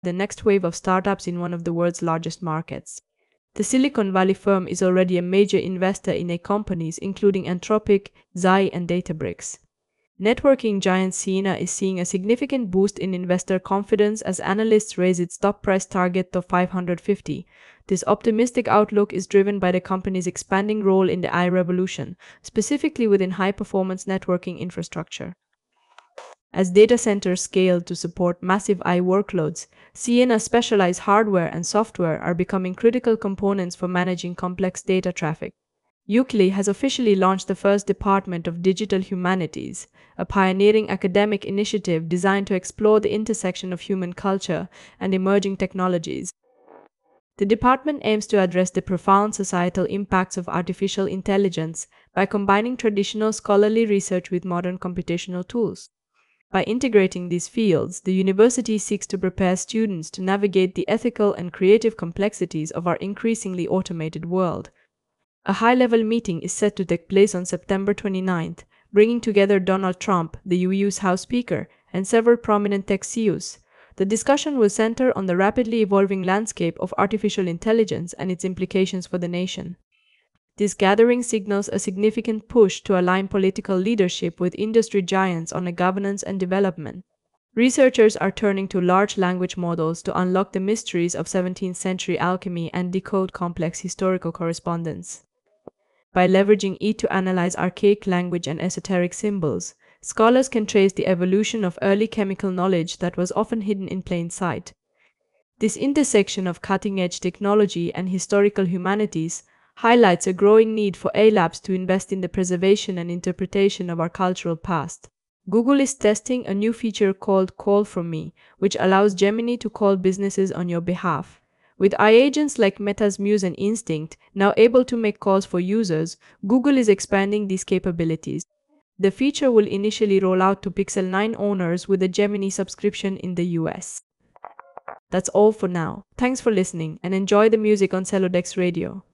the next wave of startups in one of the world's largest markets. The Silicon Valley firm is already a major investor in AI companies including Anthropic, Xai, and Databricks. Networking giant Ciena is seeing a significant boost in investor confidence as analysts raise its stock price target to $550. This optimistic outlook is driven by the company's expanding role in the AI revolution, specifically within high-performance networking infrastructure. As data centers scale to support massive AI workloads, Ciena's specialized hardware and software are becoming critical components for managing complex data traffic. UCLA has officially launched the first Department of Digital Humanities, a pioneering academic initiative designed to explore the intersection of human culture and emerging technologies. The department aims to address the profound societal impacts of artificial intelligence by combining traditional scholarly research with modern computational tools. By integrating these fields, the university seeks to prepare students to navigate the ethical and creative complexities of our increasingly automated world. A high-level meeting is set to take place on September 29th, bringing together Donald Trump, the UU's House Speaker, and several prominent tech CEOs. The discussion will center on the rapidly evolving landscape of artificial intelligence and its implications for the nation. This gathering signals a significant push to align political leadership with industry giants on governance and development. Researchers are turning to large language models to unlock the mysteries of 17th-century alchemy and decode complex historical correspondence. By leveraging it to analyze archaic language and esoteric symbols, scholars can trace the evolution of early chemical knowledge that was often hidden in plain sight. This intersection of cutting-edge technology and historical humanities highlights a growing need for AI labs to invest in the preservation and interpretation of our cultural past. Google is testing a new feature called Call From Me, which allows Gemini to call businesses on your behalf. With AI agents like Meta's Muse and Instinct now able to make calls for users, Google is expanding these capabilities. The feature will initially roll out to Pixel 9 owners with a Gemini subscription in the US. That's all for now. Thanks for listening and enjoy the music on Celodex Radio.